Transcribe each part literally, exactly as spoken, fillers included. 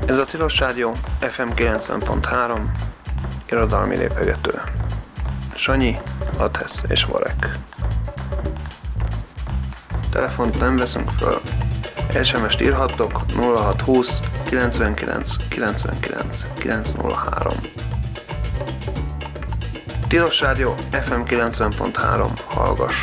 Ez a Tilos Rádió ef em kilencven pont három, irodalmi lépegető. Sanyi, Athesz és Varek. Telefont nem veszünk föl. es em est írhattok nulla hat húsz kilencvenkilenc kilencvenkilenc kilencszázhárom. Tilos Rádió ef em kilencven pont három, hallgass!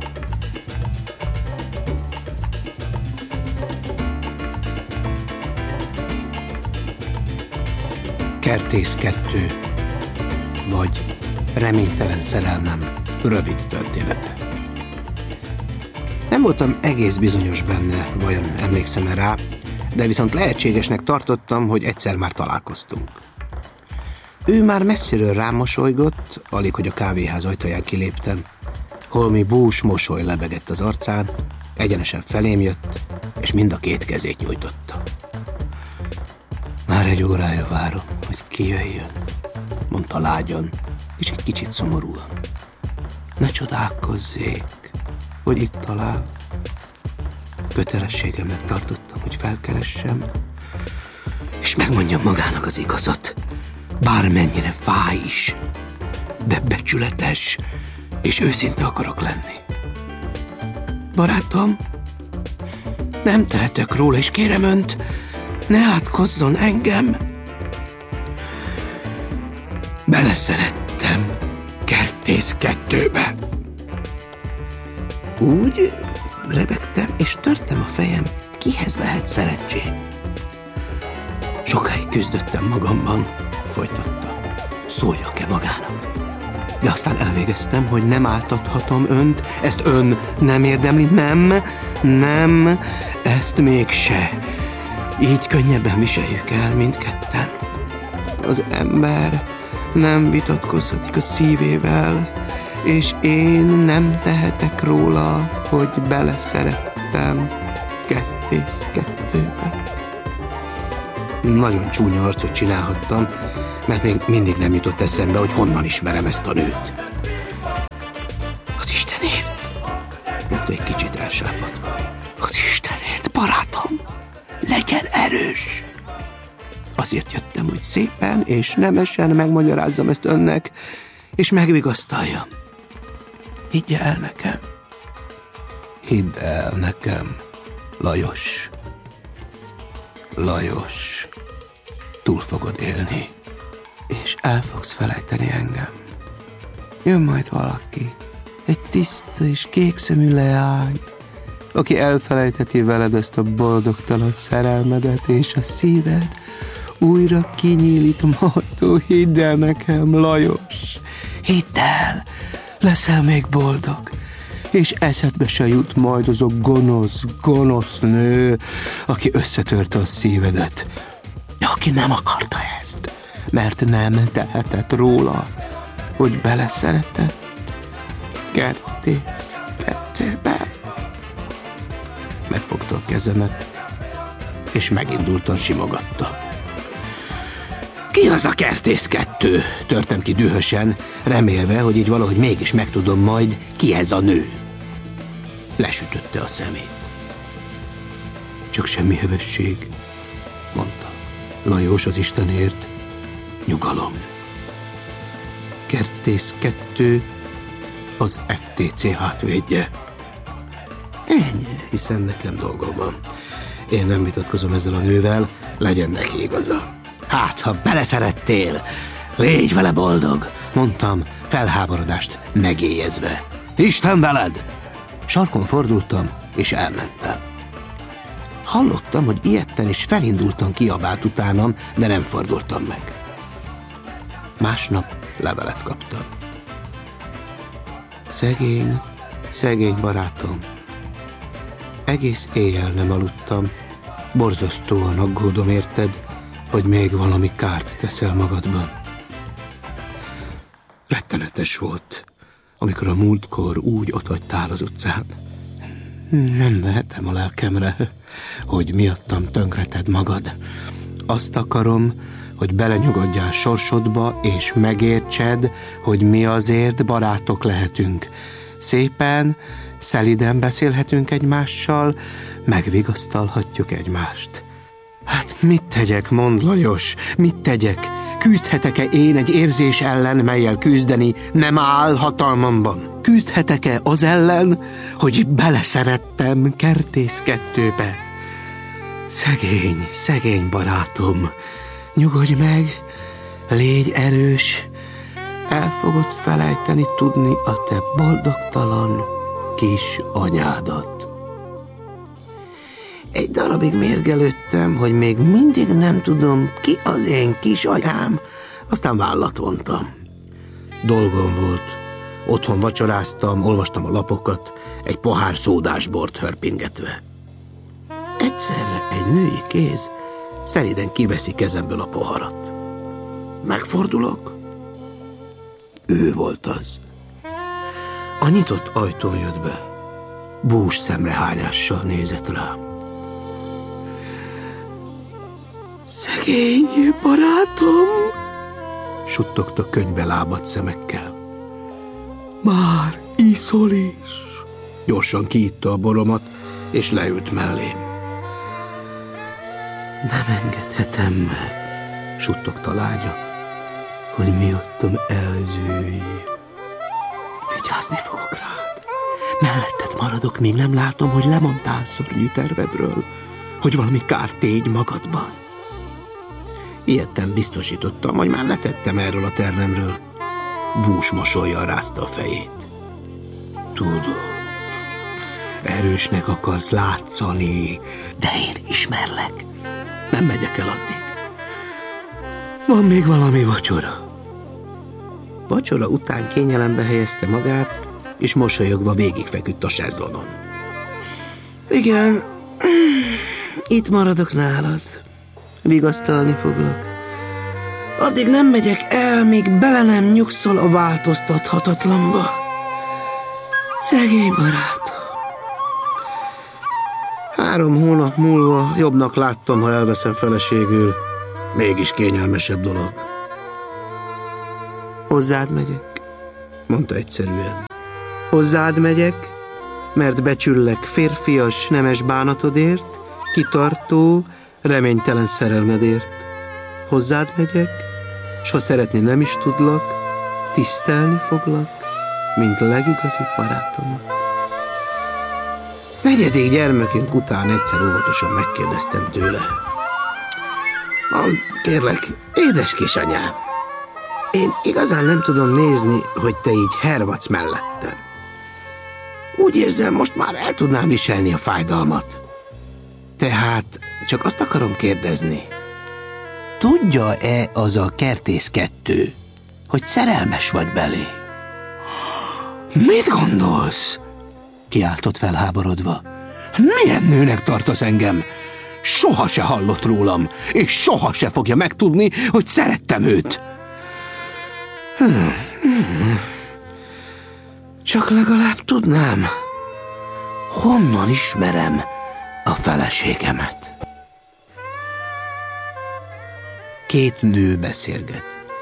Kertész kettő, vagy Reménytelen szerelmem rövid története. Nem voltam egész bizonyos benne, vajon emlékszem-e rá, de viszont lehetségesnek tartottam, hogy egyszer már találkoztunk. Ő már messziről rám mosolygott, alig, hogy a kávéház ajtaján kiléptem. Holmi bús mosoly lebegett az arcán, egyenesen felém jött, és mind a két kezét nyújtotta. Már egy órája várom, hogy kijöjjön, mondta lágyan, és egy kicsit szomorúan. Ne csodálkozzék, hogy itt talál. Kötelességemnek tartottam, hogy felkeressem, és megmondjam magának az igazat, bármennyire fáj is, de becsületes és őszinte akarok lenni. Barátom, nem tehetek róla, és kérem önt, ne átkozzon engem. Beleszerettem Kertész kettőbe. Úgy rebegtem, és törtem a fejem, kihez lehet szerencsém. Sokáig küzdöttem magamban, folytatta, szóljak-e magának. De aztán elvégeztem, hogy nem áltathatom önt, ezt ön nem érdemli, nem, nem, ezt mégse. Így könnyebben viseljük el mindketten. Az ember nem vitatkozhatik a szívével, és én nem tehetek róla, hogy beleszerettem Kertész kettőbe. Nagyon csúnya arcot csinálhattam, mert még mindig nem jutott eszembe, hogy honnan ismerem ezt a nőt. Az Istenért, mondta egy kicsit elsápadva. Az Istenért, barátom, legyen erős. Azért jöttem, hogy szépen és nemesen megmagyarázzam ezt önnek, és megvigasztaljam. Higgye el nekem. Hidd el nekem, Lajos. Lajos, túl fogod élni, és el fogsz felejteni engem. Jön majd valaki, egy tiszta és kékszemű leány, aki elfelejteti veled ezt a boldogtalan szerelmedet, és a szíved újra kinyílik majd. Hidd el nekem, Lajos, hidd el, leszel még boldog, és eszedbe se jut majd az a gonosz, gonosz nő, aki összetörte a szívedet, de aki nem akarta ezt, mert nem tehetett róla, hogy beleszeretett Kertész kettőbe. Megfogta a kezemet, és megindultan simogatta. Ki az a Kertész kettő? Törtem ki dühösen, remélve, hogy így valahogy mégis megtudom majd, ki ez a nő. Lesütötte a szemét. Csak semmi hevesség, mondta. Lajos, az Istenért, nyugalom. Kertész kettő az ef té cé hátvédje. Ennyi, hiszen nekem dolgom van. Én nem vitatkozom ezzel a nővel, legyen neki igaza. Hát, ha beleszerettél, légy vele boldog, mondtam, felháborodást megélyezve. Isten veled! Sarkon fordultam, és elmentem. Hallottam, hogy ijedten és felindultan kiabált utánam, de nem fordultam meg. Másnap levelet kaptam. Szegény, szegény barátom. Egész éjjel nem aludtam, borzasztóan aggódom érted, hogy még valami kárt teszel magadban. Rettenetes volt, amikor a múltkor úgy otthagytál az utcán. Nem vehetem a lelkemre, hogy miattam tönkreted magad. Azt akarom, hogy belenyugodjál sorsodba, és megértsed, hogy mi azért barátok lehetünk. Szépen, szeliden beszélhetünk egymással, megvigasztalhatjuk egymást. Hát mit tegyek, mondd, Lajos, mit tegyek? Küzdhetek-e én egy érzés ellen, mellyel küzdeni nem áll hatalmamban? Küzdhetek-e az ellen, hogy beleszerettem Kertész kettőbe? Szegény, szegény barátom, nyugodj meg, légy erős, el fogod felejteni tudni a te boldogtalan kis anyádat. Egy darabig mérgelődtem, hogy még mindig nem tudom, ki az én kis anyám, aztán vállat vontam. Dolgom volt, otthon vacsoráztam, olvastam a lapokat, egy pohár szódásbort hörpingetve. Egyszerre egy női kéz szelíden kiveszi kezemből a poharat. Megfordulok, ő volt az. A nyitott ajtón jött be, bús szemrehányással nézett rám. Szegény barátom, suttogta könyvbe lábadt szemekkel. Már iszol is. Gyorsan kiitta a boromat, és leült mellém. Nem engedhetem meg, suttogta lágya, hogy miattam elzőj. Vigyázni fogok rád. Melletted maradok, még nem látom, hogy lemondtál szörnyű tervedről, hogy valami kárt tégy magadban. Ilyetten biztosítottam, hogy már letettem erről a tervemről. Bús mosollyal rázta a fejét. Tudom, erősnek akarsz látszani, de én ismerlek. Nem megyek el addig. Van még valami vacsora. Vacsora után kényelembe helyezte magát, és mosolyogva végigfeküdt a sezlonon. Igen, itt maradok nálad. Vigasztalni foglak. Addig nem megyek el, míg bele nem nyugszol a változtathatatlanba. Szegény barátom. Három hónap múlva jobbnak láttam, ha elveszem feleségül. Mégis kényelmesebb dolog. Hozzád megyek, mondta egyszerűen. Hozzád megyek, mert becsüllek férfias, nemes bánatodért, kitartó, reménytelen szerelmedért. Hozzád megyek, s ha szeretni nem is tudlak, tisztelni foglak, mint legigazibb barátomat. Negyedik gyermekünk után egyszer óvatosan megkérdeztem tőle. Mondd, kérlek, édes kisanyám, én igazán nem tudom nézni, hogy te így hervadsz mellettem. Úgy érzem, most már el tudnám viselni a fájdalmat. Tehát csak azt akarom kérdezni, tudja-e az a Kertész kettő, hogy szerelmes vagy belé? Mit gondolsz? Kiáltott felháborodva. Milyen nőnek tartasz engem? Soha se hallott rólam, és soha se fogja megtudni, hogy szerettem őt. Hmm. Hmm. Csak legalább tudnám, honnan ismerem a feleségemet. Két nő beszélget.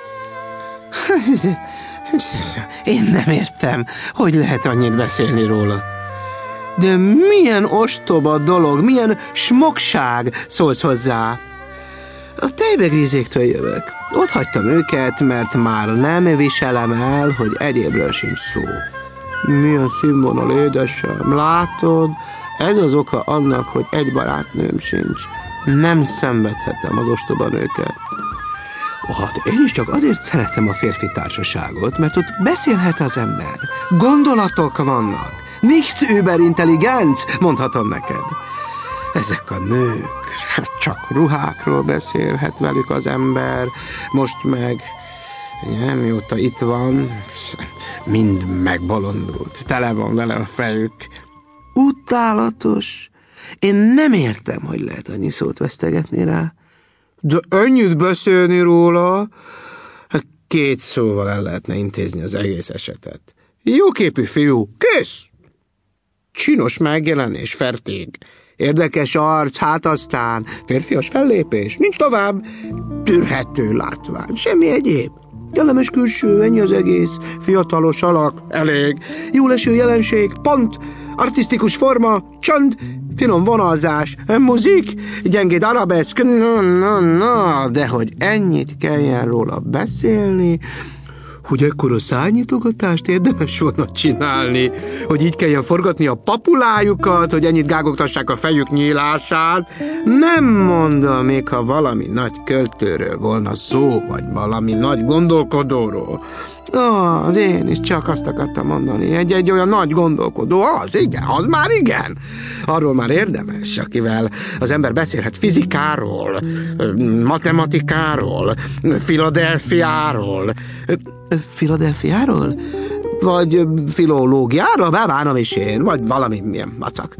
Én nem értem, hogy lehet annyit beszélni róla. De milyen ostoba dolog, milyen smokság, szólsz hozzá. A tejbegrízéktől jövök. Ott hagytam őket, mert már nem viselem el, hogy egyébről sincs szó. Milyen színvonal, édesem, látod? Ez az oka annak, hogy egy barátnőm sincs. Nem szenvedhetem az ostoba nőket. Hát én is csak azért szeretem a férfi társaságot, mert ott beszélhet az ember. Gondolatok vannak. Nichts über Intelligenz, mondhatom neked. Ezek a nők, csak ruhákról beszélhet velük az ember, most meg, nem, mióta itt van, mind megbolondult, tele van vele a fejük. Utálatos. Én nem értem, hogy lehet annyi szót vesztegetni rá. De ennyit beszélni róla, két szóval el lehetne intézni az egész esetet. Jóképű fiú, kész! Csinos megjelenés, ferték. Érdekes arc, hát aztán férfias fellépés, nincs tovább. Tűrhető látvány, semmi egyéb. Kellemes külső, ennyi az egész. Fiatalos alak, elég. Jól eső jelenség, pont. artisztikus forma, csönd, finom vonalzás, muzik, gyengéd arabeszk, na, na, na, de hogy ennyit kelljen róla beszélni, hogy ekkora szárnyitogatást érdemes volna csinálni, hogy így kelljen forgatni a papulájukat, hogy ennyit gágogtassák a fejük nyílását. Nem mondom, még ha valami nagy költőről volna szó, vagy valami nagy gondolkodóról. Ah, az én is csak azt akartam mondani, egy, egy olyan nagy gondolkodó, az igen, az már igen. Arról már érdemes, akivel az ember beszélhet fizikáról, matematikáról, Filadelfiáról. Filadelfiáról? Vagy filológiáról? Bebánom is én, vagy valami milyen macak.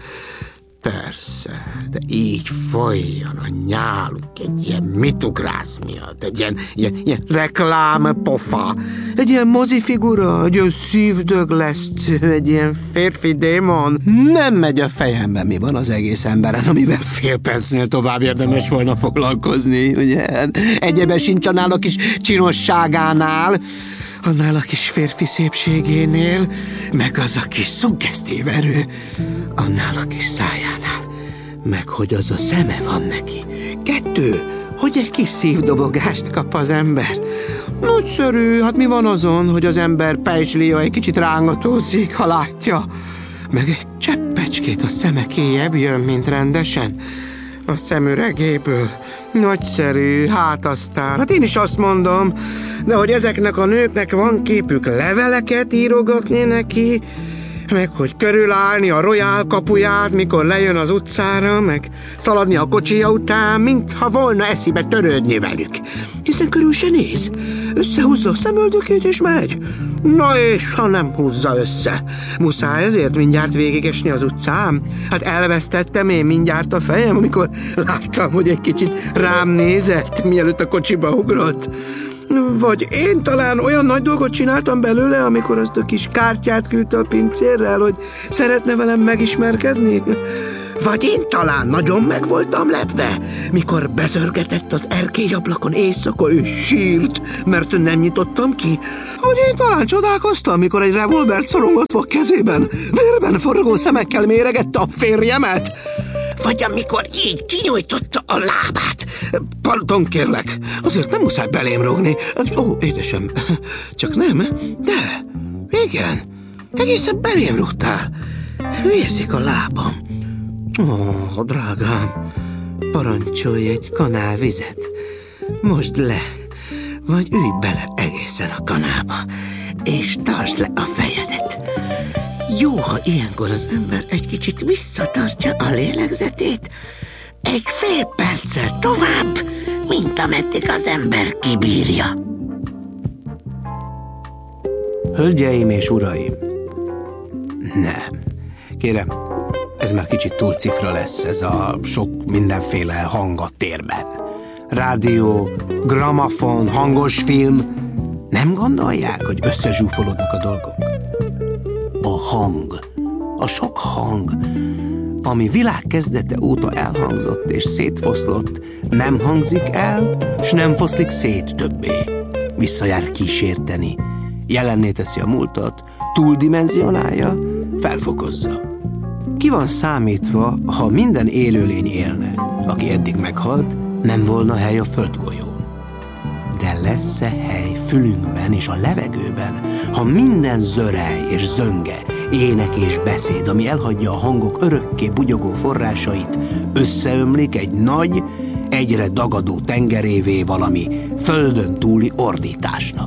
Persze, de így folyjon a nyáluk egy ilyen mitugrász miatt, egy ilyen, ilyen, ilyen reklámpofa, egy ilyen mozifigura, egy ilyen szívdöglesztő, egy ilyen férfi démon. Nem megy a fejembe, mi van az egész emberen, amivel fél percnél tovább érdemes volna foglalkozni, ugye? Egyébben sincs annál a kis csinosságánál, annál a kis férfi szépségénél, meg az a kis szuggesztív erő, annál a kis szájánál, meg hogy az a szeme van neki. Kettő, hogy egy kis szívdobogást kap az ember. Nagyszerű, hát mi van azon, hogy az ember pejsléja egy kicsit rángatózik, ha látja, meg egy cseppecskét a szeme kéjebb jön, mint rendesen a szemüregéből. Nagyszerű, hát aztán, hát én is azt mondom, de hogy ezeknek a nőknek van képük leveleket írogatni neki, meg hogy körülállni a Royal kapuját, mikor lejön az utcára, meg szaladni a kocsija után, mintha volna eszibe törődni velük. Hiszen körül se néz. Összehúzza a szemöldökét és megy. Na és ha nem húzza össze? Muszáj ezért mindjárt végigesni az utcán? Hát elvesztettem én mindjárt a fejem, amikor láttam, hogy egy kicsit rám nézett, mielőtt a kocsiba ugrott. Vagy én talán olyan nagy dolgot csináltam belőle, amikor azt a kis kártyát küldte a pincérrel, hogy szeretne velem megismerkedni? Vagy én talán nagyon meg voltam lepve, mikor bezörgetett az erkélyablakon éjszaka, és sírt, mert nem nyitottam ki? Vagy én talán csodálkoztam, mikor egy revolvert szorongatva kezében, vérben forgó szemekkel méregette a férjemet? Vagy amikor így kinyújtotta a lábát. Pardon, kérlek, azért nem muszáj belém rúgni. Ó, édesem, csak nem, de, igen, egészen belém rúgtál. Vérzik a lábam. Ó, drágám, parancsolj egy kanál vizet. Mosd le, vagy ülj bele egészen a kanába, és tartsd le a fejedet. Jó, ha ilyenkor az ember egy kicsit visszatartja a lélegzetét, egy fél perccel tovább, mint ameddig az ember kibírja. Hölgyeim és uraim! Nem. Kérem, ez már kicsit túlcifra lesz, ez a sok mindenféle hang a térben. Rádió, gramafon, hangos film. Nem gondolják, hogy összezsúfolódnak a dolgok? A hang, a sok hang, ami világ kezdete óta elhangzott és szétfoszlott, nem hangzik el, s nem foszlik szét többé. Visszajár kísérteni, jelenné teszi a múltat, túldimenzionálja, felfokozza. Ki van számítva, ha minden élőlény élne, aki eddig meghalt, nem volna hely a földgolyón. De lesz-e hely fülünkben és a levegőben, ha minden zörej és zönge, ének és beszéd, ami elhagyja a hangok örökké bugyogó forrásait, összeömlik egy nagy, egyre dagadó tengerévé valami földön túli ordításnak?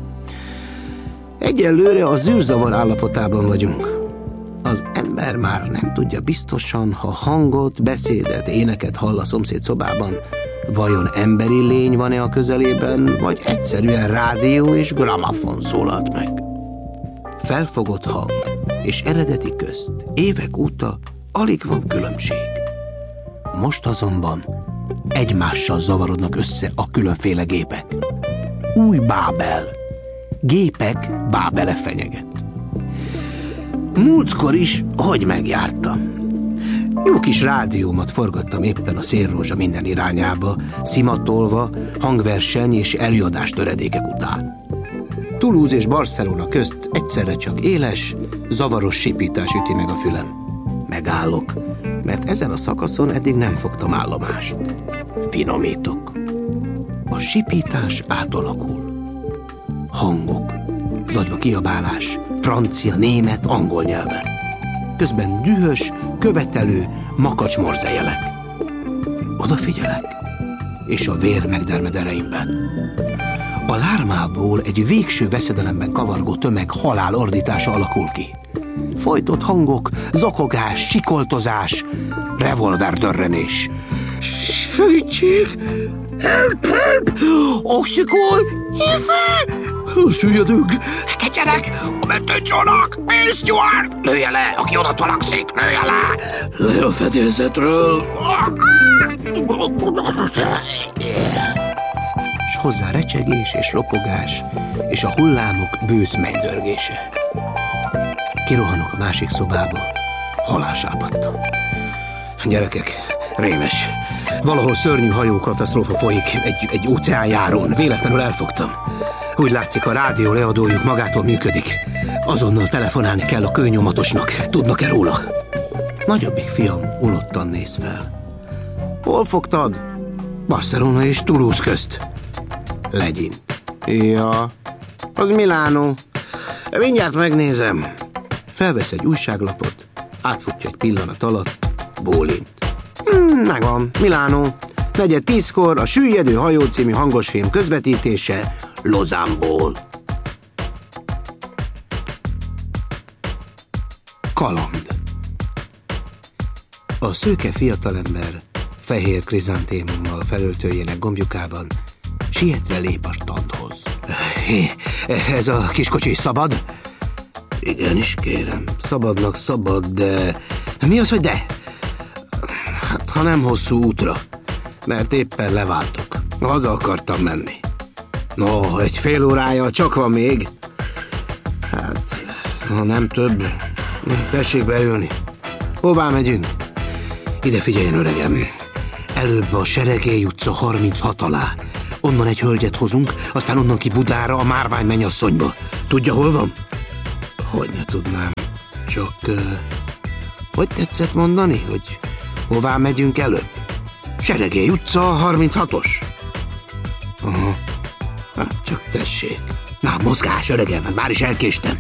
Egyelőre a zűrzavar állapotában vagyunk. Az ember már nem tudja biztosan, ha hangot, beszédet, éneket hall a szomszéd szobában, vajon emberi lény van-e a közelében, vagy egyszerűen rádió és gramafon szólalt meg. Felfogott hang és eredeti közt évek óta alig van különbség. Most azonban egymással zavarodnak össze a különféle gépek. Új Bábel. Gépek Bábele fenyeget. Múltkor is, hogy megjártam. Jó kis rádiómat forgattam éppen a Szélrózsa minden irányába, szimatolva, hangverseny és előadás töredékek után. Toulouse és Barcelona közt egyszerre csak éles, zavaros sipítás üti meg a fülem. Megállok, mert ezen a szakaszon eddig nem fogtam állomást. Finomítok. A sipítás átalakul. Hangok, zagyva kiabálás, francia, német, angol nyelven. Közben dühös, követelő, makacs morzejelek. Odafigyelek, és a vér megdermed ereimben. A lármából egy végső veszedelemben kavargó tömeg halál ordítása alakul ki. Folytott hangok, zokogás, sikoltozás, revolverdörrenés. Segítség! Help, help! Oxikol! Hívve! Süllyedünk! Kegyenek! A mentőcsónak! Hey, Stuart! Lője le! Aki oda talagszik! Lője le! Le a fedélzetről! S hozzá recsegés és ropogás, és a hullámok bősz mennydörgése. Kirohanok a másik szobába, halálsápadtam. Gyerekek, rémes. Valahol szörnyű hajókatasztrófa folyik, egy, egy óceánjáron. Véletlenül elfogtam. Úgy látszik, a rádió leadójuk magától működik. Azonnal telefonálni kell a kőnyomatosnak. Tudnak-e róla? Nagyobbik fiam unottan néz fel. Hol fogtad? Barcelona és Toulouse közt. Legyint. Ja, az Milánó. Mindjárt megnézem. Felvesz egy újságlapot, átfutja egy pillanat alatt, bólint. Hmm, megvan, Milánó. Negyed tízkor a Süllyedő hajó című hangosfilm közvetítése Lausanne-ból. Kaland. A szőke fiatalember fehér krizantémummal felöltőjének gombjukában sietre lép a standhoz. Hé, ez a kiskocsi szabad? Igenis, kérem. Szabadnak szabad, de... Mi az, hogy de? Hát, ha nem hosszú útra, mert éppen leváltok. Haza akartam menni. No, egy fél órája csak van még. Hát, ha nem több, tessék beülni. Hová megyünk? Ide figyeljen, öregem. Előbb a Seregély utca harminchat alá. Onnan egy hölgyet hozunk, aztán onnan ki Budára, a Márvány mennyasszonyba. Tudja, hol van? Hogyne tudnám. Csak... Uh, hogy tetszett mondani, hogy hová megyünk előbb? Seregély utca harminchatos. Aha. Hát csak tessék. Na, mozgás, öregem, hát már is elkéstem.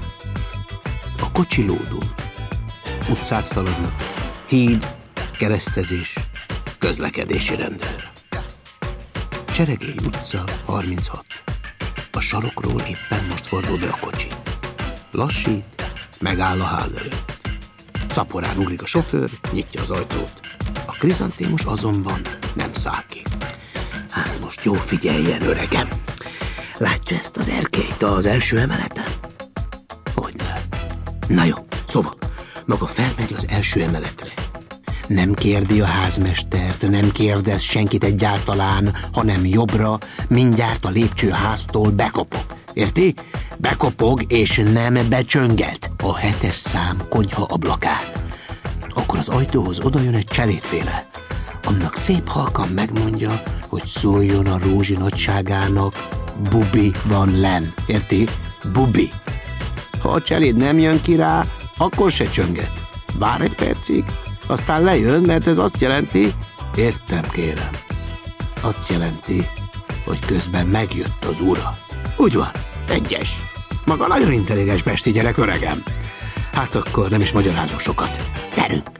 A kocsi lódul. Utcák szaladnak. Híd, keresztezés, közlekedési rendőr. Seregély utca harminchat. A sarokról éppen most fordul be a kocsi. Lassít, megáll a ház előtt. Szaporán ugrik a sofőr, nyitja az ajtót. A krizantémus azonban nem száll ki. Hát most jó figyeljen, öregem. Látja ezt az erkélyt az első emeleten? Hogyne. Na jó, szóval maga felmegy az első emeletre. Nem kérdi a házmestert, nem kérdez senkit egyáltalán, hanem jobbra, mindjárt a lépcsőháztól bekopog. Érti? Bekopog és nem becsönget a hetes szám konyha ablakán. Akkor az ajtóhoz odajön egy cselédféle. Annak szép halkan megmondja, hogy szóljon a Rózsi nagyságának, Bubi van len. Érti? Bubi. Ha a cseléd nem jön ki rá, akkor se csönget. Vár egy percig, aztán lejön, mert ez azt jelenti, értem, kérem. Azt jelenti, hogy közben megjött az ura. Úgy van, egyes. Maga nagyon intelligens pesti gyerek, öregem. Hát akkor nem is magyarázok sokat. Gyerünk!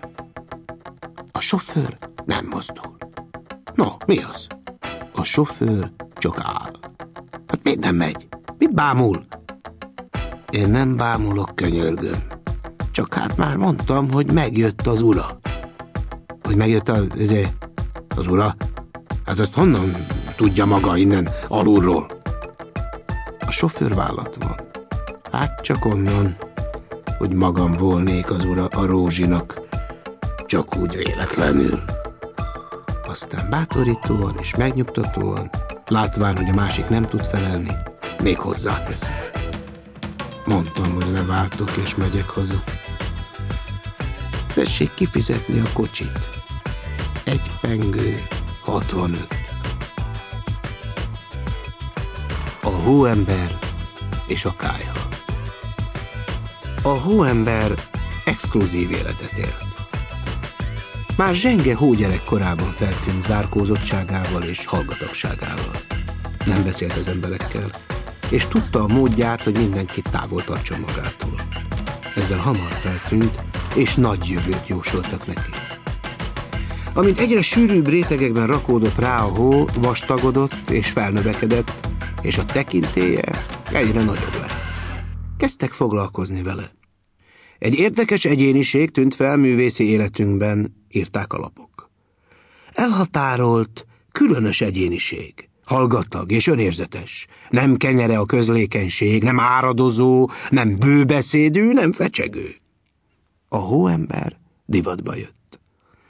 A sofőr nem mozdul. No, mi az? A sofőr csak áll. Hát miért nem megy? Mit bámul? Én nem bámulok, könyörgöm. Csak hát már mondtam, hogy megjött az ura. Hogy megjött az, az ura? Hát ezt honnan tudja maga innen alulról? A sofőr vállat mond. Hát csak onnan, hogy magam volnék az ura a Rózsinak. Csak úgy véletlenül. Aztán bátorítóan és megnyugtatóan, látván, hogy a másik nem tud felelni, még hozzáteszi. Mondtam, hogy leváltok és megyek haza. Tessék kifizetni a kocsit. Egy pengő, hatvanöt. A hóember és a kályha. A hóember exkluzív életet élt. Már zsenge hógyerek korában feltűnt zárkózottságával és hallgatagságával. Nem beszélt az emberekkel, és tudta a módját, hogy mindenkit távol tartson magától. Ezzel hamar feltűnt, és nagy jövőt jósoltak neki. Amint egyre sűrűbb rétegekben rakódott rá a hó, vastagodott és felnövekedett, és a tekintélye egyre nagyobb lett. Kezdtek foglalkozni vele. Egy érdekes egyéniség tűnt fel művészi életünkben, írták a lapok. Elhatárolt, különös egyéniség. Hallgatag és önérzetes. Nem kenyere a közlékenység, nem áradozó, nem bőbeszédű, nem fecsegő. A hóember divatba jött.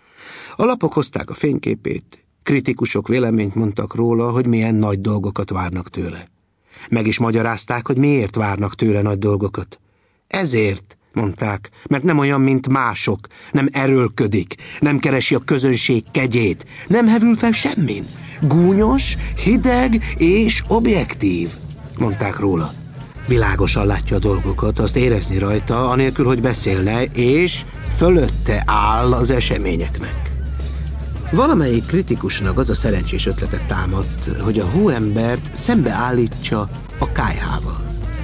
A lapok hozták a fényképét, kritikusok véleményt mondtak róla, hogy milyen nagy dolgokat várnak tőle. Meg is magyarázták, hogy miért várnak tőle nagy dolgokat. Ezért, mondták, mert nem olyan, mint mások, nem erőlködik, nem keresi a közönség kegyét, nem hevül fel semmin. Gúnyos, hideg és objektív, mondták róla. Világosan látja a dolgokat, azt érezni rajta, anélkül, hogy beszélne, és fölötte áll az eseményeknek. Valamelyik kritikusnak az a szerencsés ötletet támadt, hogy a hóembert szembeállítsa a kályhával.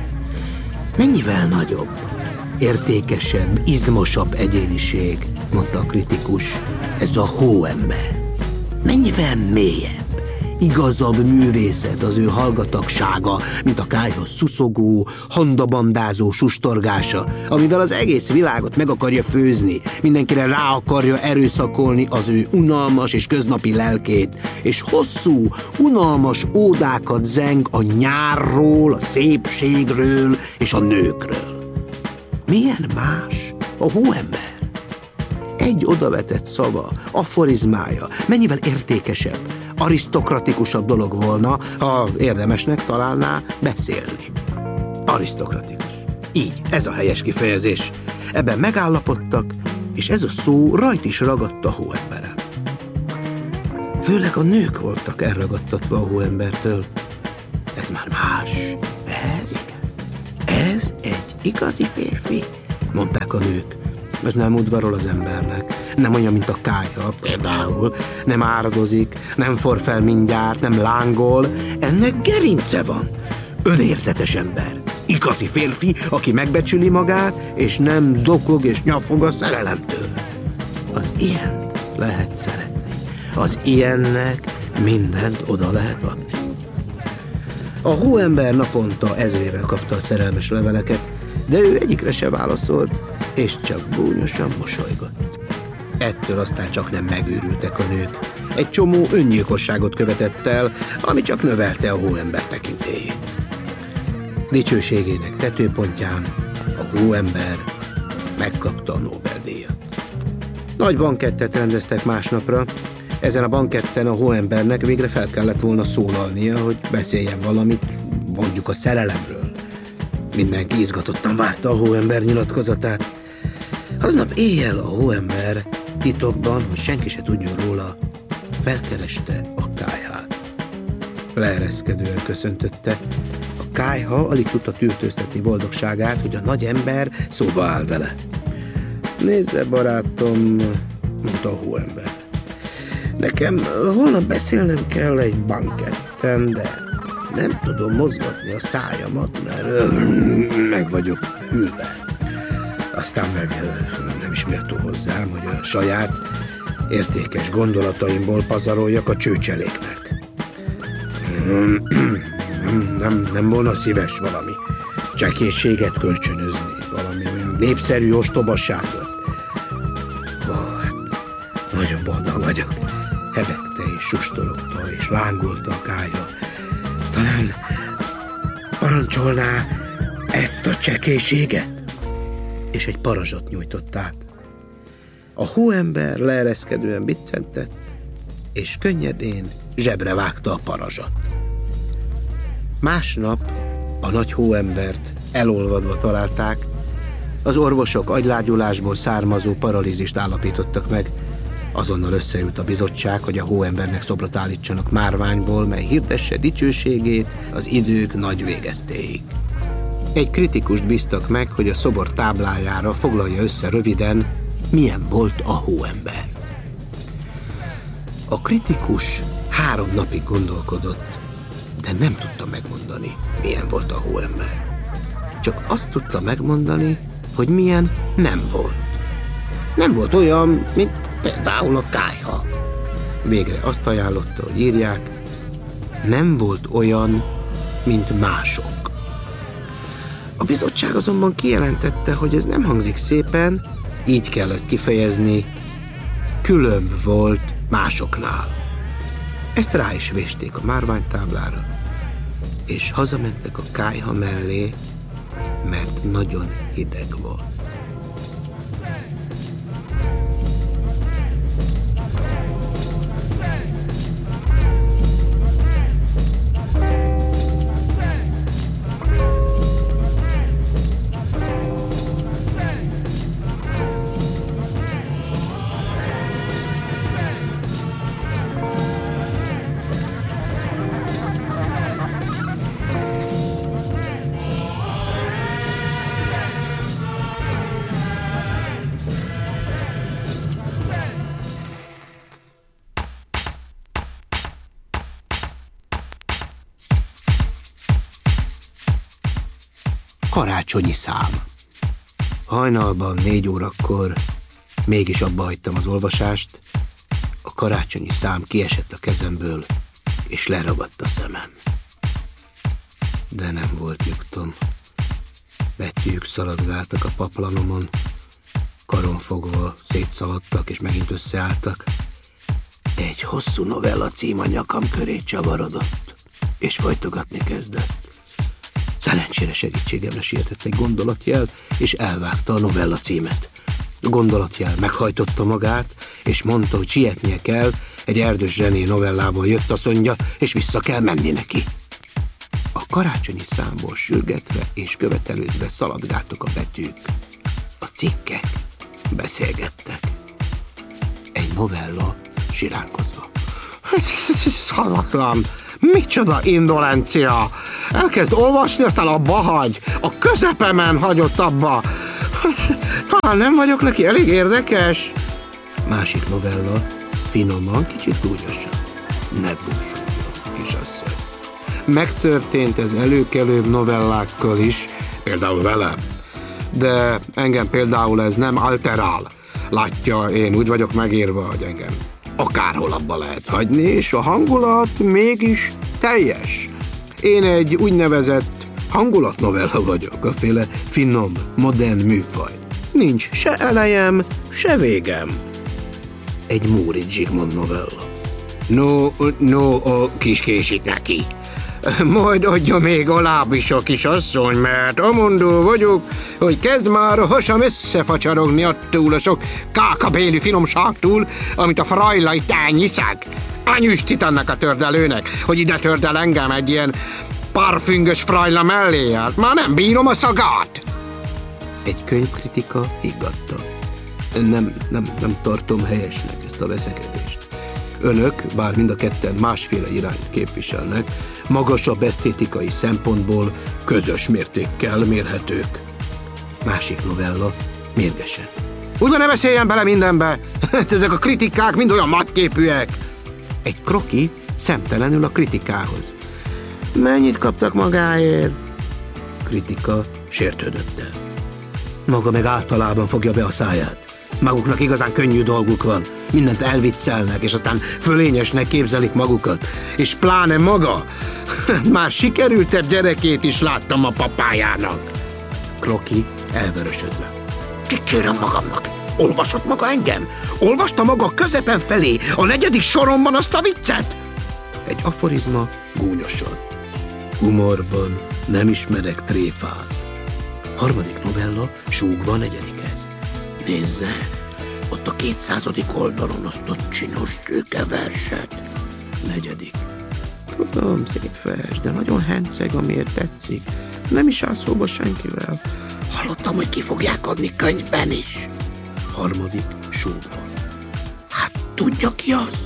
Mennyivel nagyobb, értékesebb, izmosabb egyéniség, mondta a kritikus, ez a hóember. Mennyivel mélyebb, igazabb művészet az ő hallgatagsága, mint a kályha szuszogó, handabandázó sustorgása, amivel az egész világot meg akarja főzni, mindenkire rá akarja erőszakolni az ő unalmas és köznapi lelkét, és hosszú, unalmas ódákat zeng a nyárról, a szépségről és a nőkről. Milyen más a hóember? Egy odavetett szava, aforizmája, mennyivel értékesebb, arisztokratikusabb dolog volna, ha érdemesnek találná beszélni. Arisztokratikus. Így, ez a helyes kifejezés. Ebben megállapodtak, és ez a szó rajt is ragadt a hóemberen. Főleg a nők voltak elragadtatva a hóembertől. Ez már más. Ez igen. Ez egy igazi férfi, mondták a nők. Ez nem udvarol az embernek, nem olyan, mint a kályha, például, nem áradozik, nem for fel mindjárt, nem lángol, ennek gerince van. Önérzetes ember, igazi férfi, aki megbecsüli magát, és nem zokog és nyafog a szerelemtől. Az ilyent lehet szeretni, az ilyennek mindent oda lehet adni. A hóember naponta ezrével kapta a szerelmes leveleket, de ő egyikre se válaszolt, és csak gúnyosan mosolygott. Ettől aztán csak nem megőrültek a nők. Egy csomó öngyilkosságot követett el, ami csak növelte a hóember tekintélyét. Dicsőségének tetőpontján a hóember megkapta a Nobel-díjat. Nagy bankettet rendeztek másnapra. Ezen a banketten a hóembernek végre fel kellett volna szólalnia, hogy beszéljen valamit, mondjuk a szerelemről. Mindenki izgatottan várta a hóember nyilatkozatát. Aznap éjjel a hóember titokban, hogy senki se tudjon róla, felkereste a kályhát. Leereszkedően köszöntötte. A kályha alig tudta tűrtőztetni boldogságát, hogy a nagy ember szóba áll vele. Nézze, barátom, mondta a hóember. Nekem holnap beszélnem kell egy banketten, de nem tudom mozgatni a szájamat, mert meg vagyok ülve. Aztán meg nem is méltó hozzám, hogy a saját értékes gondolataimból pazaroljak a csőcseléknek. Nem, nem, nem volna szíves valami csekélységet kölcsönözni, valami olyan népszerű ostobasságot. Ó, hát, nagyon boldog vagyok. Hebegte és sustorogta és lángolta a kályha. Talán parancsolná ezt a csekélységet? És egy parazsot nyújtott át. A hóember leereszkedően biccentett, és könnyedén zsebre vágta a parazsat. Másnap a nagy hóembert elolvadva találták, az orvosok agylágyulásból származó paralízist állapítottak meg, azonnal összeült a bizottság, hogy a hóembernek szobrot állítsanak márványból, mely hirdesse dicsőségét az idők nagy végeztéig. Egy kritikust bíztak meg, hogy a szobor táblájára foglalja össze röviden, milyen volt a hóember. A kritikus három napig gondolkodott, de nem tudta megmondani, milyen volt a hóember. Csak azt tudta megmondani, hogy milyen nem volt. Nem volt olyan, mint például a kályha. Végre azt ajánlotta, hogy írják, nem volt olyan, mint mások. A bizottság azonban kijelentette, hogy ez nem hangzik szépen, így kell ezt kifejezni, különb volt másoknál. Ezt rá is vésték a márványtáblára, és hazamentek a kályha mellé, mert nagyon hideg volt. Karácsonyi szám. Hajnalban négy órakor mégis abba hagytam az olvasást, a karácsonyi szám kiesett a kezemből, és leragadt a szemem. De nem volt nyugtom. Betűk szaladgáltak a paplanomon, karon fogva szétszaladtak, és megint összeálltak. Egy hosszú novella cím a nyakam köré csavarodott, és folytogatni kezdett. Szerencsére segítségemre sietett egy gondolatjel, és elvágta a novella címet. A gondolatjel meghajtotta magát, és mondta, hogy sietnie kell, egy Erdős Zsené novellából jött, azt mondja, és vissza kell menni neki. A karácsonyi számból sürgetve és követelődve szaladgáltak a betűk. A cikkek beszélgettek. Egy novella siránkozva. Ez hallatlan! Micsoda indolencia! Elkezd olvasni, aztán abba hagy. A közepemen hagyott abba. Talán nem vagyok neki elég érdekes. Másik novella, finoman, kicsit gúnyosan. Ne búsuljon, kisasszony. Megtörtént ez előkelőbb novellákkal is, például velem. De engem például ez nem alterál. Látja, én úgy vagyok megírva, hogy engem akárhol abba lehet hagyni, és a hangulat mégis teljes. Én egy úgynevezett hangulatnovella vagyok, aféle finom, modern műfaj. Nincs se elejem, se végem. Egy Móricz Zsigmond novella. No, no, a kis késik neki. Majd adja még alább is a kis asszony, mert amondó vagyok, hogy kezd már a hasam összefacsarogni attól a sok kákabéli finomságtól, amit a frajla itt elnyiszeg. Anyüstit annak a tördelőnek, hogy ide tördel engem egy ilyen parfüngös frajla mellé, hát már nem bírom a szagát. Egy könyvkritika higgadta. Nem, nem, nem tartom helyesnek ezt a veszekedést. Önök, bár mind a ketten másféle irányt képviselnek, magasabb esztétikai szempontból közös mértékkel mérhetők. Másik novella, mérgesen. Ugyan ne beszéljen bele mindenbe, ezek a kritikák mind olyan nagyképűek. Egy kroki szemtelenül a kritikához. Mennyit kaptak magáért? Kritika sértődötten. Maga meg általában fogja be a száját. Maguknak igazán könnyű dolguk van. Mindent elviccelnek, és aztán fölényesnek képzelik magukat. És pláne maga. Már sikerültebb gyerekét is láttam a papájának. Kroki elvörösödve. Kikérem magamnak. Olvasott maga engem? Olvasta maga a közepen felé, a negyedik soromban azt a viccet? Egy aforizma gúnyosan. Humorban nem ismerek tréfát. Harmadik novella súgva a negyedikhez. Nézze, ott a kétszázadik oldalon azt a csinos szőke verset. Negyedik. Tudom, szép vers, de nagyon henceg, amiért tetszik. Nem is áll szóba senkivel. Hallottam, hogy ki fogják adni könyvben is. Harmadik súgva. Hát tudja ki az?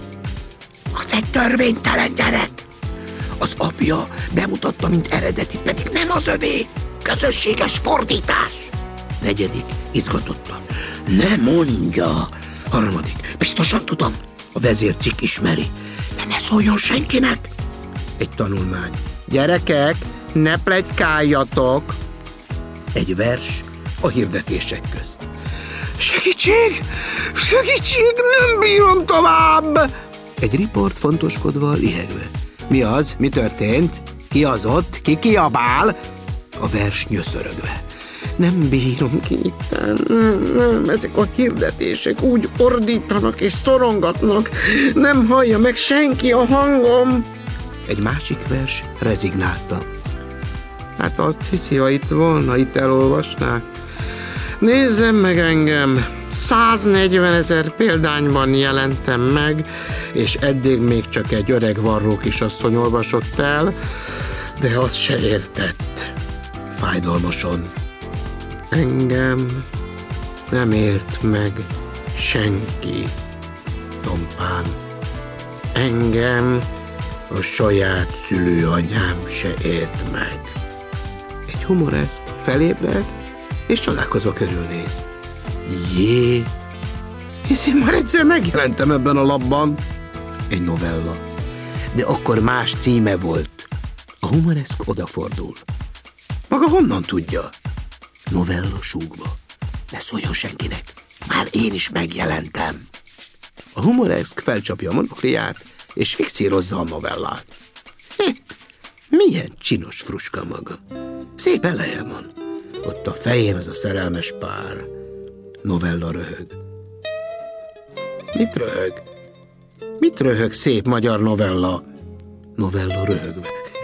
Az egy törvénytelen gyerek. Az apja bemutatta, mint eredeti, pedig nem az övé. közösséges fordítás. Negyedik, izgatottan. Ne mondja. Harmadik, biztosan tudom. A vezércikk ismeri. De ne szóljon senkinek. Egy tanulmány. Gyerekek, ne pletykáljatok. Egy vers a hirdetések közt. Segítség! Segítség! Nem bírom tovább! Egy riport fontoskodva, lihegve. Mi az? Mi történt? Ki az ott? Ki kiabál? A vers nyöszörögve. Nem bírom ki itten. Nem, nem, ezek a hirdetések úgy ordítanak és szorongatnak. Nem hallja meg senki a hangom. Egy másik vers rezignálta. Hát azt hiszi, ha itt volna, itt elolvasnák. Nézzem meg engem. száznegyven ezer példányban jelentem meg, és eddig még csak egy öreg varró kisasszony olvasott el, de azt se értett. Fájdalmasan. Engem nem ért meg senki, tompán. Engem a saját szülőanyám se ért meg. Egy humoreszk felébred, és csodálkozva körülnéz. Jé, hiszen már egyszer megjelentem ebben a lapban. Egy novella. De akkor más címe volt. A humoreszk odafordul. Maga honnan tudja? Novella súgva. Ne szóljon senkinek. Már én is megjelentem. A humoreszk felcsapja a monokliát, és fixírozza a novellát. Hé, milyen csinos fruska maga. Szép eleje van. Ott a fején az a szerelmes pár. Novella röhög. Mit röhög? Mit röhög, szép magyar novella? Novella röhögve.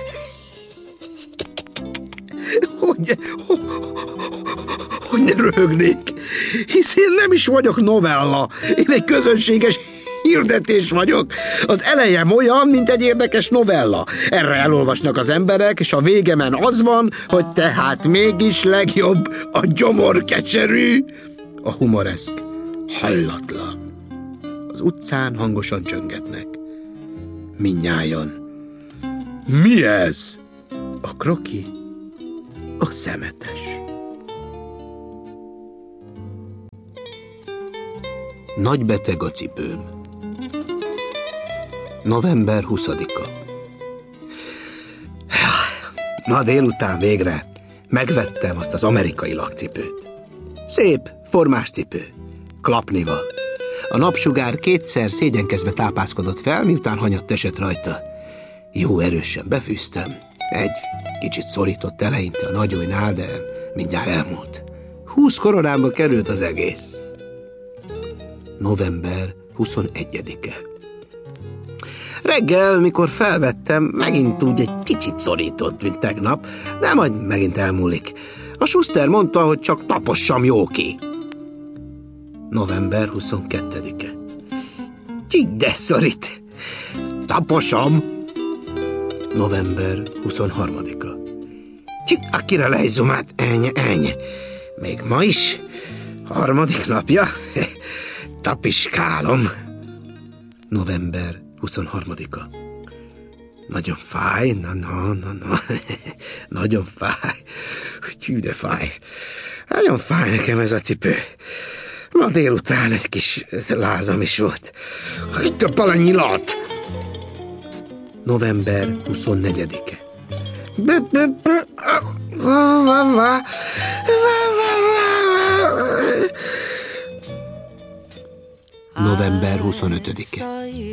Hogy, hogy, hogy ne röhögnék? Hisz én nem is vagyok novella. Én egy közönséges hirdetés vagyok. Az elejem olyan, mint egy érdekes novella. Erre elolvasnak az emberek, és a végemen az van, hogy tehát mégis legjobb a gyomor keserű. A humoreszk hallatlan. Az utcán hangosan csöngetnek. Mindnyájan. Mi ez? A kroki, a szemetes. Nagy beteg a cipőm. november huszadika. Ma délután végre megvettem azt az amerikai lakcipőt. Szép, formás cipő, klapnival. A napsugár kétszer szégyenkezve tápászkodott fel, miután hanyatt esett rajta. Jó erősen befűztem. Egy kicsit szorított eleinte a nagyujjnál, de mindjárt elmúlt. Húsz koronába került az egész. november huszonegyedike. Reggel, mikor felvettem, megint úgy egy kicsit szorított, mint tegnap, de majd megint elmúlik. A Schuster mondta, hogy csak tapossam jó ki. november huszonkettedike. Csík, de szorít. Taposom. november huszonharmadika. Csík, akire lejzumát, ennyi, ennyi. Még ma is. Harmadik napja. Tapiskálom. november huszonharmadika. Nagyon fáj, na, na, na, na. Nagyon fáj. Hű, de fáj. Nagyon fáj nekem ez a cipő. Ma délután egy kis lázam is volt. Itt a palanyilat. november huszonnegyedike. november huszonötödike.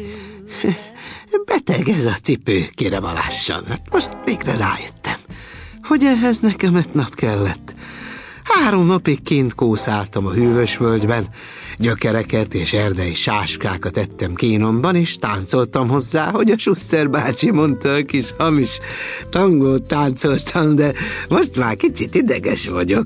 Beteg ez a cipő, kérem alássan. Hát most végre rájöttem, hogy ehhez nekem egy nap kellett. Három napig kint kószáltam a hűvös völgyben, gyökereket és erdei sáskákat ettem kínomban, és táncoltam hozzá, hogy a Schuster bácsi mondta, a kis hamis tangót táncoltam, de most már kicsit ideges vagyok.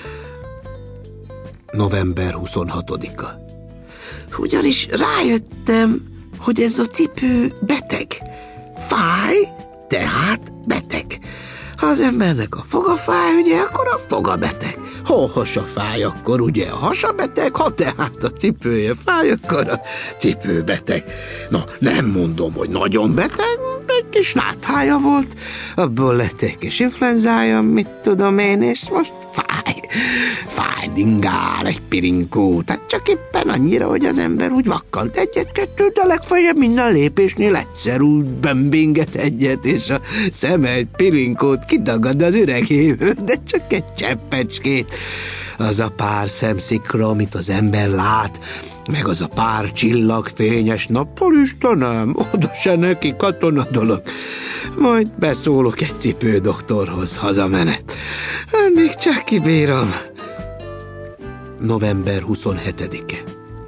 november huszonhatodika. Ugyanis rájöttem, hogy ez a cipő beteg. Fáj, tehát beteg. Ha az embernek a foga fáj, ugye, akkor a foga beteg. Ha a hasa fáj, akkor ugye a hasa beteg, ha tehát a cipője fáj, akkor a cipő beteg. Na, nem mondom, hogy nagyon beteg, egy kis náthája volt, abból lett egy kis influenzája, mit tudom én, és most fáj, fáj, dingál egy pirinkó, tehát csak éppen annyira, hogy az ember úgy vakkant egyet-kettőt, de legfeljebb minden lépésnél egyszer úgy bembinget egyet, és a szeme egy pirinkót kidagad az üregéből, de csak egy cseppecskét. Az a pár szemszikra, amit az ember lát, meg az a pár csillag fényes nappal is, nem, oda se neki katona dolog. Majd beszólok egy cipődoktorhoz, hazamenet. Még csak kibírom. november huszonhetedike.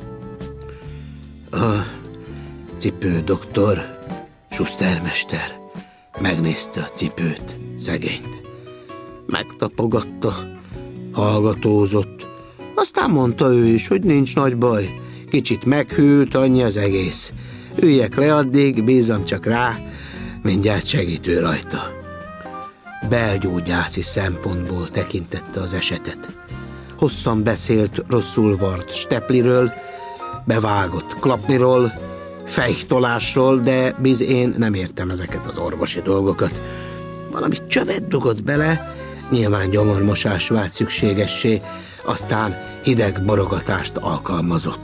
A cipődoktor, Schustermester megnézte a cipőt, szegényt. Megtapogatta, hallgatózott, aztán mondta ő is, hogy nincs nagy baj. Kicsit meghűlt, annyi az egész. Üljek le addig, bízzam csak rá, mindjárt segítő rajta. Belgyógyászi szempontból tekintette az esetet. Hosszan beszélt rosszul vart stepliről, bevágott klapniról, fejtolásról, de biz én nem értem ezeket az orvosi dolgokat. Valami csövet dugott bele, nyilván gyomormosás vált szükségessé, aztán hideg borogatást alkalmazott.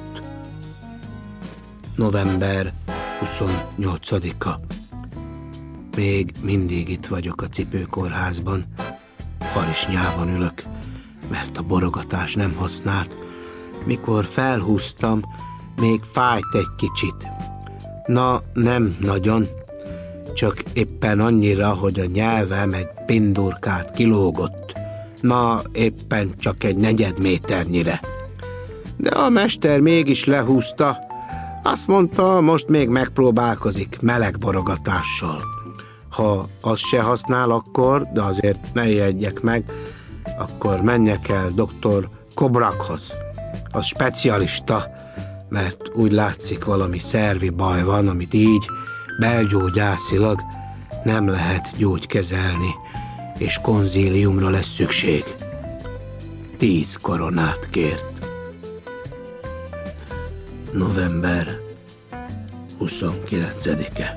november huszonnyolcadika. Még mindig itt vagyok a cipőkórházban. Harisnyában ülök, mert a borogatás nem használt. Mikor felhúztam, még fájt egy kicsit. Na, nem nagyon, csak éppen annyira, hogy a nyelvem egy pindurkát kilógott. Na, éppen csak egy negyed méternyire. De a mester mégis lehúzta. Azt mondta, most még megpróbálkozik meleg borogatással. Ha az se használ akkor, de azért ne ijedjek meg, akkor menjek el doktor Kobrakhoz. Az specialista, mert úgy látszik valami szervi baj van, amit így belgyógyászilag nem lehet gyógykezelni, és konzíliumra lesz szükség. Tíz koronát kért. november huszonkilencedike.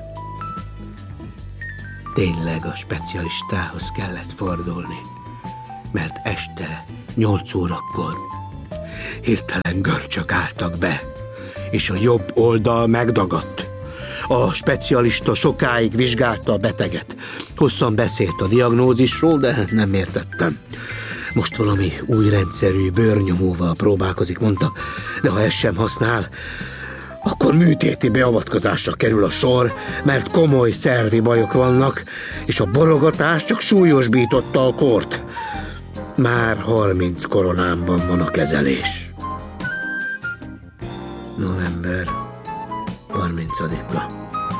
Tényleg a specialistához kellett fordulni, mert este nyolc órakor hirtelen görcsök álltak be, és a jobb oldal megdagadt. A specialista sokáig vizsgálta a beteget. Hosszan beszélt a diagnózisról, de nem értettem. Most valami új rendszerű bőrnyomóval próbálkozik, mondta, de ha ez sem használ, akkor műtéti beavatkozásra kerül a sor, mert komoly szervi bajok vannak, és a borogatás csak súlyosbította a kort. Már harminc koronámban van a kezelés. november harmincadika.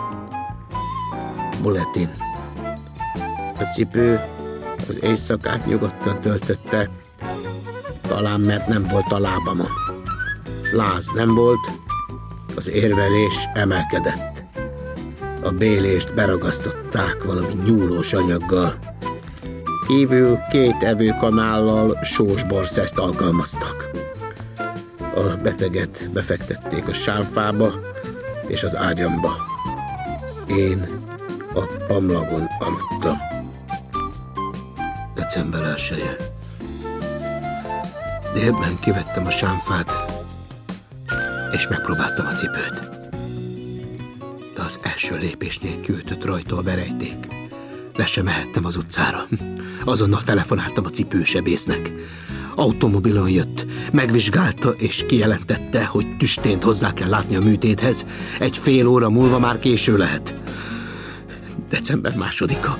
Bulletin. A cipő az éjszakát nyugodtan töltötte, talán mert nem volt a lábamon. Láz nem volt, az érvelés emelkedett. A bélést beragasztották valami nyúlós anyaggal. Kívül két evőkanállal sós borszeszt alkalmaztak. A beteget befektették a sálfába és az ágyamba. Én a pamlagon aludtam. december elseje. Délben kivettem a sámfát, és megpróbáltam a cipőt. De az első lépésnél kiütött rajta a verejték. Le sem mehettem az utcára. Azonnal telefonáltam a cipősebésznek. Automobilon jött, megvizsgálta és kijelentette, hogy tüstént hozzá kell látni a műtéthez. Egy fél óra múlva már késő lehet. december másodika.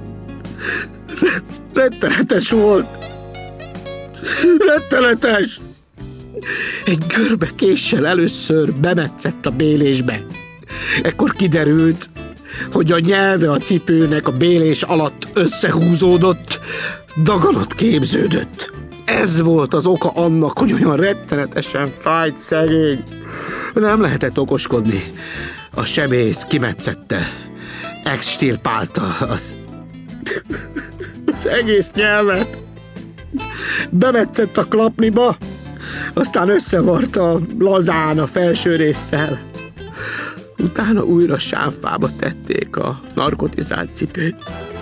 Rettenetes volt. Rettenetes. Egy görbe késsel először bemetszett a bélésbe. Ekkor kiderült, hogy a nyelve a cipőnek a bélés alatt összehúzódott, daganat képződött. Ez volt az oka annak, hogy olyan rettenetesen fájt szegény. Nem lehetett okoskodni. A sebész kimetszette, extirpálta az, az egész nyelvet. Bemetszett a klapniba, aztán összevarta lazán a felső résszel. Utána újra sávfába tették a narkotizált cipőt.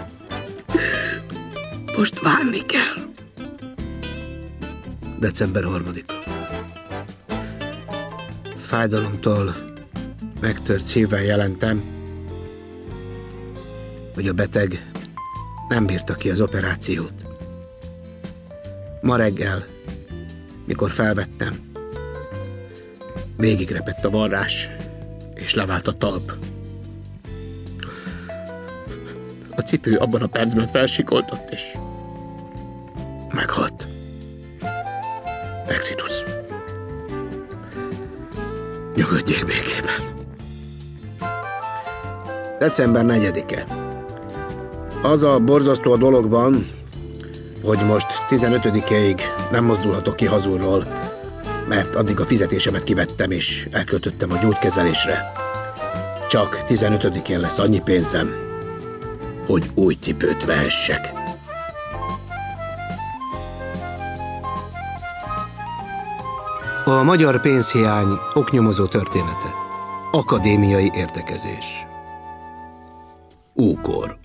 Most várni kell. december harmadika. Fájdalomtól megtört szívvel jelentem, hogy a beteg nem bírta ki az operációt. Ma reggel, mikor felvettem, végigrepett a varrás, és levált a talp. A cipő abban a percben felsikoltott, és meghalt. Exitus. Nyugodjék békében. december negyedike. Az a borzasztó a dologban, hogy most tizenötödikéig nem mozdulhatok ki hazulról, mert addig a fizetésemet kivettem és elköltöttem a gyógykezelésre. Csak tizenötödikén lesz annyi pénzem, hogy új cipőt vehessek. A magyar pénzhiány oknyomozó története. Akadémiai értekezés. Ókor.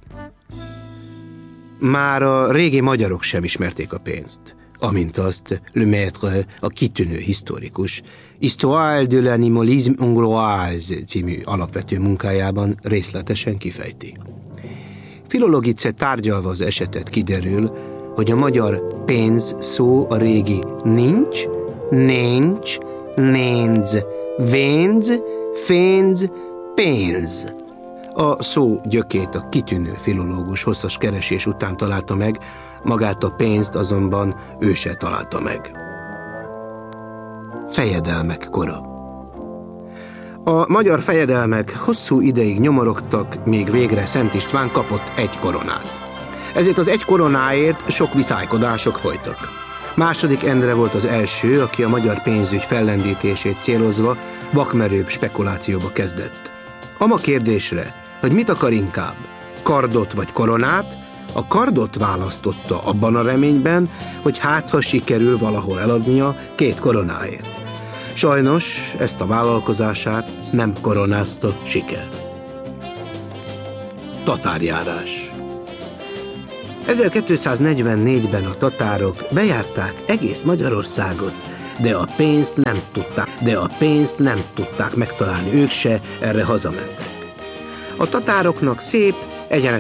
Már a régi magyarok sem ismerték a pénzt, amint azt Lemaitre, a kitűnő historikus, Histoire de l'animalisme hongroise című alapvető munkájában részletesen kifejti. Filologice tárgyalva az esetet kiderül, hogy a magyar pénz szó a régi nincs, nincs, nénz, vénz, fénz, pénz. A szó gyökét a kitűnő filológus hosszas keresés után találta meg, magát a pénzt azonban ő se találta meg. Fejedelmek kora. A magyar fejedelmek hosszú ideig nyomorogtak, míg végre Szent István kapott egy koronát. Ezért az egy koronáért sok viszálykodások folytak. Második Endre volt az első, aki a magyar pénzügy fellendítését célozva vakmerőbb spekulációba kezdett. Ama kérdésre, hogy mit akar inkább, kardot vagy koronát, a kardot választotta abban a reményben, hogy hát ha sikerül valahol eladnia két koronáért. Sajnos ezt a vállalkozását nem koronázta siker. Tatárjárás. ezerkétszáznegyvennégyben a tatárok bejárták egész Magyarországot, de a pénzt nem tudták, de a pénzt nem tudták megtalálni ők se, erre hazamentek. A tatároknak szép, egyenes